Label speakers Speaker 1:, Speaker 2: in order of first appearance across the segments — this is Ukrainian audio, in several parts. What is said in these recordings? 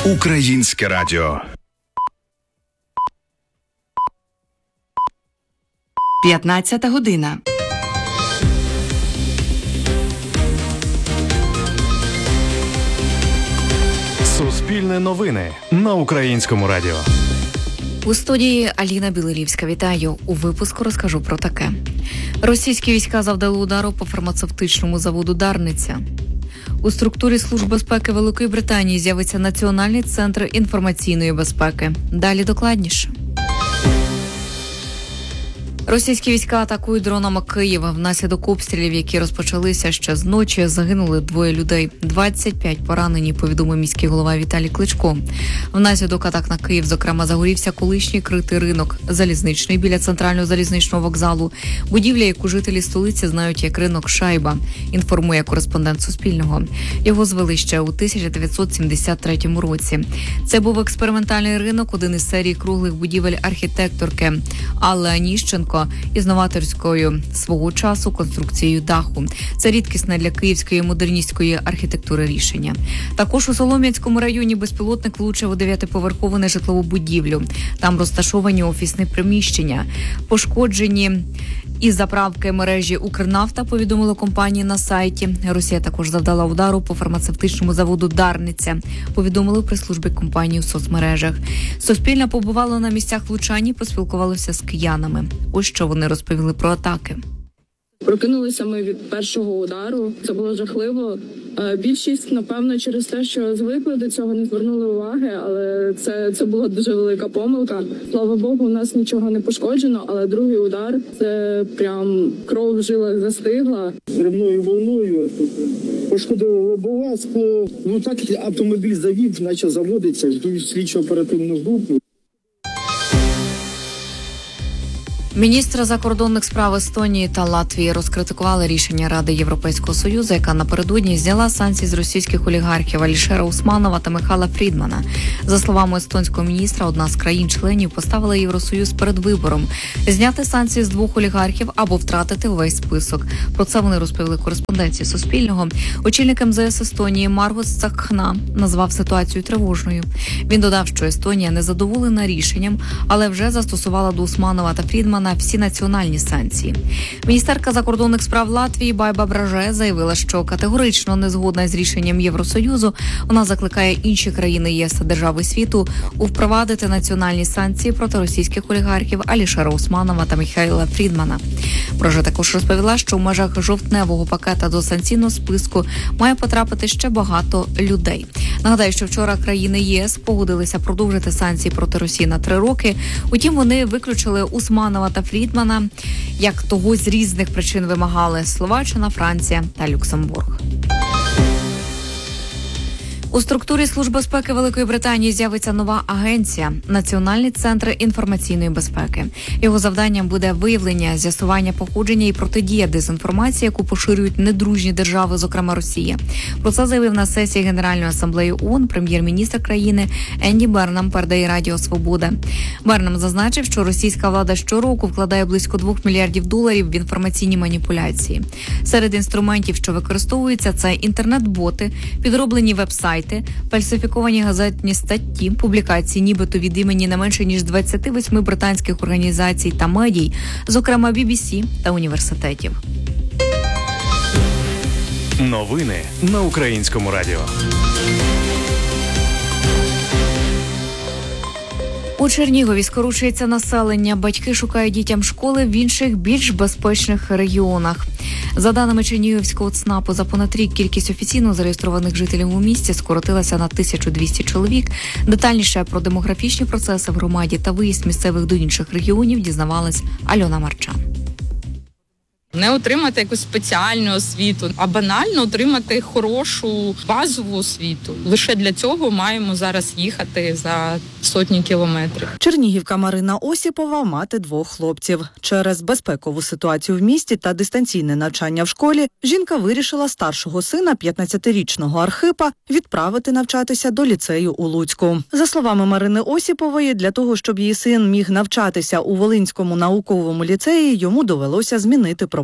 Speaker 1: Українське радіо.
Speaker 2: 15 година.
Speaker 3: Суспільне новини на Українському радіо.
Speaker 4: У студії Аліна Білилівська. Вітаю. У випуску розкажу про таке. Російські війська завдали удару по фармацевтичному заводу «Дарниця». У структурі Служби безпеки Великої Британії з'явиться Національний центр інформаційної безпеки. Далі докладніше. Російські війська атакують дронами Київ. Внаслідок обстрілів, які розпочалися ще з ночі, загинули 2 людей. 25 поранені, повідомив міський голова Віталій Кличко. Внаслідок атак на Київ, зокрема, загорівся колишній критий ринок залізничний біля центрального залізничного вокзалу. Будівля, яку жителі столиці знають як ринок Шайба, інформує кореспондент Суспільного. Його звели ще у 1973 році. Це був експериментальний ринок, один із серії круглих будівель архітекторки Алли Аніщенко із новаторською свого часу конструкцією даху. Це рідкісне для київської модерністської архітектури рішення. Також у Солом'янському районі безпілотник влучив у 9-поверхову нежитлову будівлю. Там розташовані офісні приміщення. Пошкоджені і заправки мережі «Укрнафта», повідомили компанії на сайті. Росія також завдала удару по фармацевтичному заводу «Дарниця», повідомили в прес-службі компанії у соцмережах. Суспільне побувало на місцях влучань і поспілкувалося з киянами. Ось що вони розповіли про атаки.
Speaker 5: Прокинулися ми від першого удару. Це було жахливо. Більшість, напевно, через те, що звикли до цього, не звернули уваги, але це була дуже велика помилка. Слава Богу, у нас нічого не пошкоджено, але другий удар – це прям кров в жилах застигла.
Speaker 6: Зривною волною пошкодило лобове скло. Ну так автомобіль завів, наче заводиться, ждуть слідчо-оперативну групу.
Speaker 4: Міністри закордонних справ Естонії та Латвії розкритикували рішення Ради Європейського Союзу, яка напередодні зняла санкції з російських олігархів Алішера Усманова та Михайла Фрідмана. За словами естонського міністра, одна з країн-членів поставила Євросоюз перед вибором – зняти санкції з 2 олігархів або втратити увесь список. Про це вони розповіли кореспонденції Суспільного. Очільник МЗС Естонії Маргус Цакхна назвав ситуацію тривожною. Він додав, що Естонія не задоволена рішенням, але вже застосувала до Усманова та Фрідмана на всі національні санкції. Міністерка закордонних справ Латвії Байба Браже заявила, що категорично не згодна з рішенням Євросоюзу. Вона закликає інші країни ЄС та держави світу впровадити національні санкції проти російських олігархів Алішера Усманова та Михайла Фрідмана. Браже також розповіла, що в межах жовтневого пакета до санкційного списку має потрапити ще багато людей. Нагадаю, що вчора країни ЄС погодилися продовжити санкції проти Росії на 3 роки. Утім, вони виключили Усманова та Фрідмана, як того з різних причин вимагали Словаччина, Франція та Люксембург. У структурі Служби безпеки Великої Британії з'явиться нова агенція – Національний центр інформаційної безпеки. Його завданням буде виявлення, з'ясування походження і протидія дезінформації, яку поширюють недружні держави, зокрема Росія. Про це заявив на сесії Генеральної асамблеї ООН прем'єр-міністр країни Енді Бернам, передає Радіо Свобода. Бернам зазначив, що російська влада щороку вкладає близько $2 мільярдів в інформаційні маніпуляції. Серед інструментів, що використовуються, це інтернет-боти, підроблені веб-сайти, фальсифіковані газетні статті, публікації нібито від імені не менше ніж 28 британських організацій та медій, зокрема BBC та університетів.
Speaker 3: Новини на Українському радіо.
Speaker 4: У Чернігові скорочується населення. Батьки шукають дітям школи в інших, більш безпечних регіонах. За даними Чернігівського ЦНАПу, за понад рік кількість офіційно зареєстрованих жителів у місті скоротилася на 1200 чоловік. Детальніше про демографічні процеси в громаді та виїзд місцевих до інших регіонів дізнавалась Альона Марчан.
Speaker 7: Не отримати якусь спеціальну освіту, а банально отримати хорошу базову освіту. Лише для цього маємо зараз їхати за сотні кілометрів.
Speaker 8: Чернігівка Марина Осіпова – мати 2 хлопців. Через безпекову ситуацію в місті та дистанційне навчання в школі жінка вирішила старшого сина, 15-річного Архипа, відправити навчатися до ліцею у Луцьку. За словами Марини Осіпової, для того, щоб її син міг навчатися у Волинському науковому ліцеї, йому довелося змінити професію.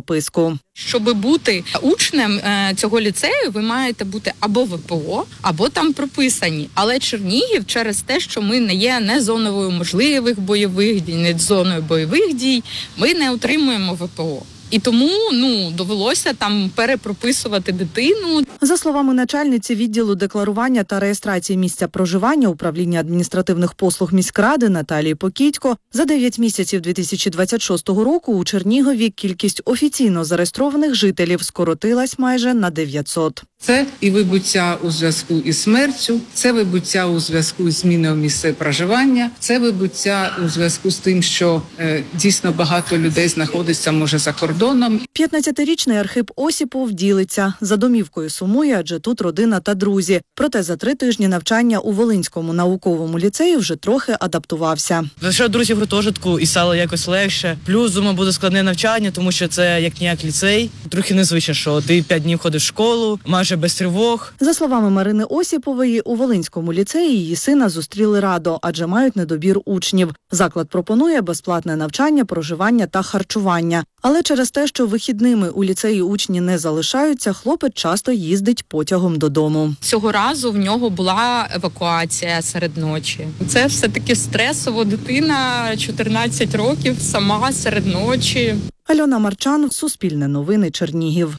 Speaker 8: прописку.
Speaker 7: Щоб бути учнем цього ліцею, ви маєте бути або ВПО, або там прописані. Але Чернігів через те, що ми не є не зоною можливих бойових дій, не зоною бойових дій, ми не отримуємо ВПО. І тому довелося там перепрописувати дитину.
Speaker 8: За словами начальниці відділу декларування та реєстрації місця проживання управління адміністративних послуг міськради Наталії Покітько, за 9 місяців 2026 року у Чернігові кількість офіційно зареєстрованих жителів скоротилась майже на 900.
Speaker 1: Це і вибуття у зв'язку із смертю, це вибуття у зв'язку з зміною місця проживання, це вибуття у зв'язку з тим, що дійсно багато людей знаходиться, може, за кордоном.
Speaker 8: 15-річний Архип Осіпов ділиться. За домівкою сумує, адже тут родина та друзі. Проте за 3 тижні навчання у Волинському науковому ліцеї вже трохи адаптувався.
Speaker 9: Знайшов друзів в гуртожитку і стало якось легше. Плюс, думаю, буде складне навчання, тому що це як-ніяк ліцей. Трохи незвично, що ти 5 днів ходиш в школу, майже без тривог.
Speaker 8: За словами Марини Осіпової, у Волинському ліцеї її сина зустріли радо, адже мають недобір учнів. Заклад пропонує безплатне навчання, проживання та харчування. Але через те, що вихідними у ліцеї учні не залишаються, хлопець часто їздить потягом додому.
Speaker 7: Цього разу в нього була евакуація серед ночі. Це все-таки стресово. Дитина 14 років, сама серед ночі.
Speaker 8: Альона Марчан, Суспільне новини, Чернігів.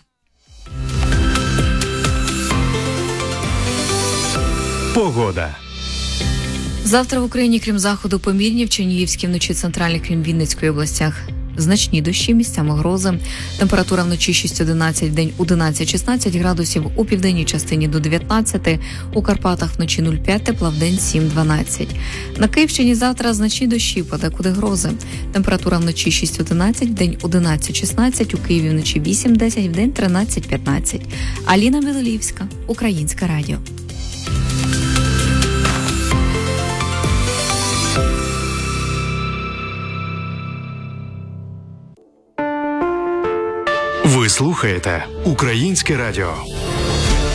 Speaker 3: Погода.
Speaker 4: Завтра в Україні, крім заходу, помірні, в Чернігівській, вночі центральній, крім Вінницької областях. Значні дощі, місцями грози. Температура вночі 6-11, вдень 11-16 градусів, у південній частині до 19, у Карпатах вночі 0,5 тепла, вдень 7-12. На Київщині завтра значні дощі, подекуди грози. Температура вночі 6-11, вдень 11-16, у Києві вночі 8-10, вдень 13-15. Аліна Білолівська, Українське радіо.
Speaker 3: Ви слухаєте Українське радіо.